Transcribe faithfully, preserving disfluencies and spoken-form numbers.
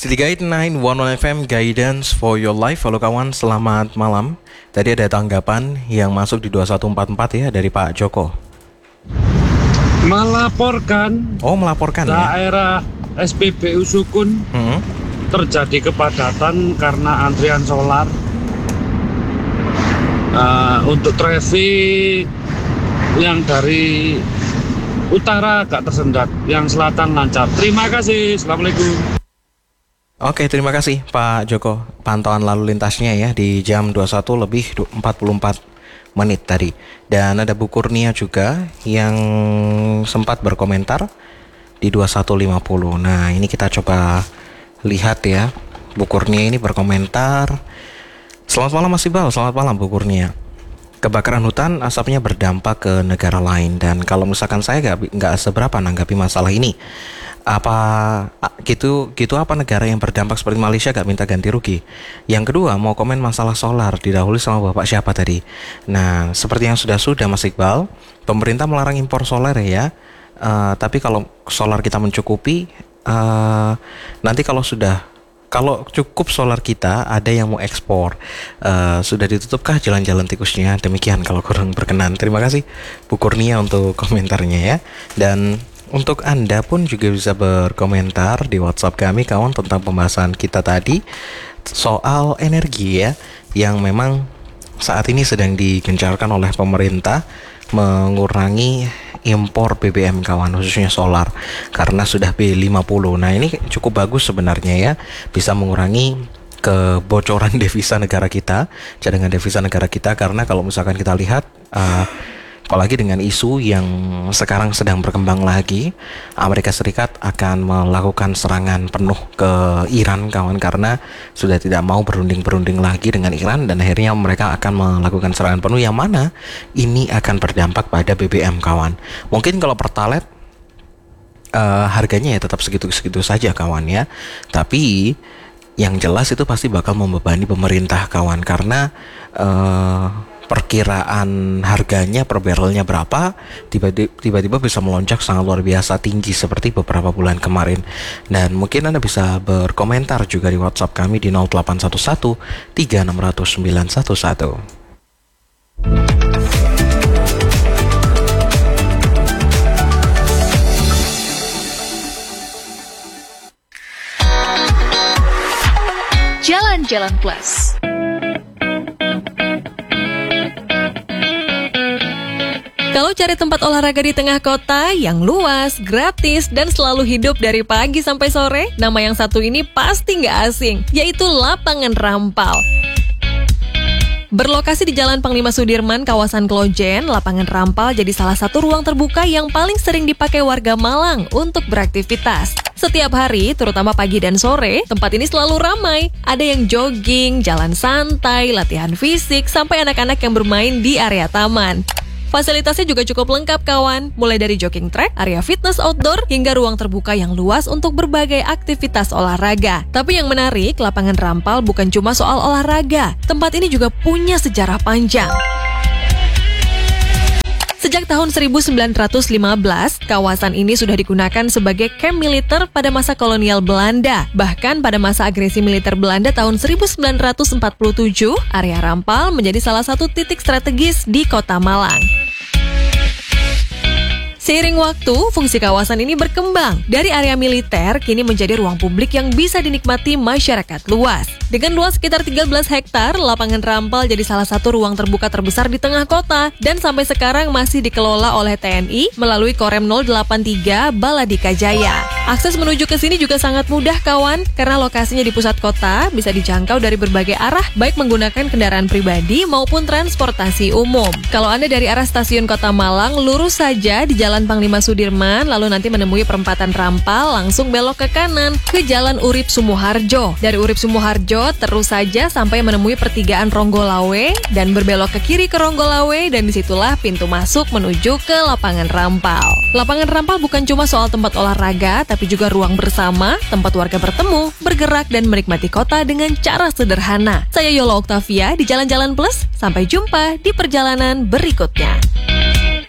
City Guide sembilan satu F M Guidance for your life. Halo kawan, selamat malam. Tadi ada tanggapan yang masuk di dua satu empat empat ya dari Pak Joko. Melaporkan Oh melaporkan ya. daerah S P B U Sukun hmm. terjadi kepadatan karena antrian solar. uh, Untuk traffic yang dari utara agak tersendat, yang selatan lancar. Terima kasih, assalamualaikum. Oke, terima kasih Pak Joko. Pantauan lalu lintasnya ya di jam dua puluh satu lebih empat puluh empat menit tadi. Dan ada Bu Kurnia juga yang sempat berkomentar di dua puluh satu lima puluh. Nah, ini kita coba lihat ya. Bu Kurnia ini berkomentar. Selamat malam Mas Iqbal, selamat malam Bu Kurnia. Kebakaran hutan asapnya berdampak ke negara lain, dan kalau misalkan saya nggak nggak seberapa nanggapi masalah ini. Apa gitu gitu apa negara yang berdampak seperti Malaysia gak minta ganti rugi? Yang kedua, mau komen masalah solar didahului sama Bapak siapa tadi. Nah, seperti yang sudah-sudah Mas Iqbal, pemerintah melarang impor solar ya. Uh, tapi kalau solar kita mencukupi, uh, nanti kalau sudah Kalau cukup solar kita, ada yang mau ekspor. uh, Sudah ditutupkah jalan-jalan tikusnya? Demikian kalau kurang berkenan. Terima kasih Bu Kurnia untuk komentarnya ya. Dan untuk Anda pun juga bisa berkomentar di WhatsApp kami kawan tentang pembahasan kita tadi soal energi ya, yang memang saat ini sedang digencarkan oleh pemerintah mengurangi impor B B M kawan, khususnya solar karena sudah B lima puluh. Nah, ini cukup bagus sebenarnya ya, bisa mengurangi kebocoran devisa negara kita, cadangan devisa negara kita, karena kalau misalkan kita lihat uh, apalagi dengan isu yang sekarang sedang berkembang lagi, Amerika Serikat akan melakukan serangan penuh ke Iran kawan, karena sudah tidak mau berunding-berunding lagi dengan Iran, dan akhirnya mereka akan melakukan serangan penuh yang mana ini akan berdampak pada B B M kawan. Mungkin kalau Pertalite uh, harganya ya tetap segitu-segitu saja kawan ya, tapi yang jelas itu pasti bakal membebani pemerintah kawan, karena uh, perkiraan harganya per barrelnya berapa, tiba-tiba bisa melonjak sangat luar biasa tinggi seperti beberapa bulan kemarin. Dan mungkin Anda bisa berkomentar juga di WhatsApp kami di nol delapan satu satu tiga enam nol nol sembilan satu satu. Jalan-Jalan Plus. Kalau cari tempat olahraga di tengah kota yang luas, gratis, dan selalu hidup dari pagi sampai sore, nama yang satu ini pasti nggak asing, yaitu Lapangan Rampal. Berlokasi di Jalan Panglima Sudirman, kawasan Klojen, Lapangan Rampal jadi salah satu ruang terbuka yang paling sering dipakai warga Malang untuk beraktivitas. Setiap hari, terutama pagi dan sore, tempat ini selalu ramai. Ada yang jogging, jalan santai, latihan fisik, sampai anak-anak yang bermain di area taman. Fasilitasnya juga cukup lengkap kawan, mulai dari jogging track, area fitness outdoor, hingga ruang terbuka yang luas untuk berbagai aktivitas olahraga. Tapi yang menarik, Lapangan Rampal bukan cuma soal olahraga, tempat ini juga punya sejarah panjang. Sejak tahun seribu sembilan ratus lima belas, kawasan ini sudah digunakan sebagai kamp militer pada masa kolonial Belanda. Bahkan pada masa agresi militer Belanda tahun seribu sembilan ratus empat puluh tujuh, area Rampal menjadi salah satu titik strategis di kota Malang. Seiring waktu, fungsi kawasan ini berkembang. Dari area militer, kini menjadi ruang publik yang bisa dinikmati masyarakat luas. Dengan luas sekitar tiga belas hektar, Lapangan Rampal jadi salah satu ruang terbuka terbesar di tengah kota, dan sampai sekarang masih dikelola oleh T N I melalui Korem nol delapan tiga Baladika Jaya. Akses menuju ke sini juga sangat mudah kawan, karena lokasinya di pusat kota, bisa dijangkau dari berbagai arah, baik menggunakan kendaraan pribadi maupun transportasi umum. Kalau Anda dari arah stasiun Kota Malang, lurus saja di Jalan Panglima Sudirman, lalu nanti menemui perempatan Rampal, langsung belok ke kanan ke Jalan Urip Sumoharjo. Dari Urip Sumoharjo terus saja sampai menemui pertigaan Ronggolawe dan berbelok ke kiri ke Ronggolawe, dan disitulah pintu masuk menuju ke Lapangan Rampal. Lapangan Rampal bukan cuma soal tempat olahraga, tapi juga ruang bersama, tempat warga bertemu, bergerak, dan menikmati kota dengan cara sederhana. Saya Yola Oktavia di Jalan-Jalan Plus. Sampai jumpa di perjalanan berikutnya.